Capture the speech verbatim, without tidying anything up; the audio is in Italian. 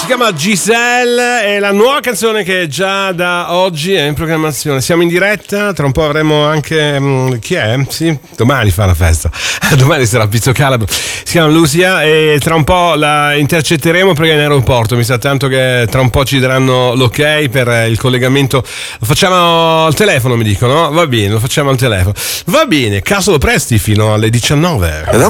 Si chiama Giselle, è la nuova canzone che già da oggi è in programmazione. Siamo in diretta, tra un po' avremo anche mh, chi è? Sì, domani fa la festa. Domani sarà Pizzo Calabro. Si chiama Lucia e tra un po' la intercetteremo perché è in aeroporto. Mi sa tanto che tra un po' ci daranno l'ok per il collegamento. Lo facciamo al telefono, mi dicono, no? Va bene, lo facciamo al telefono. Va bene, Caso lo presti fino alle diciannove.